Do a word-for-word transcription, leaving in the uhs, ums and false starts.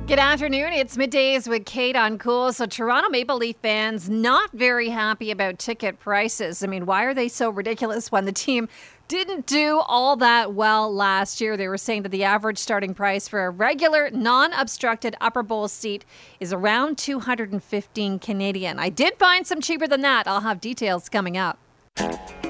Good afternoon. It's middays with Kate on Cool. So Toronto Maple Leaf fans not very happy about ticket prices. I mean, why are they so ridiculous when the team didn't do all that well last year? They were saying that the average starting price for a regular non-obstructed upper bowl seat is around two hundred fifteen Canadian. I did find some cheaper than that. I'll have details coming up.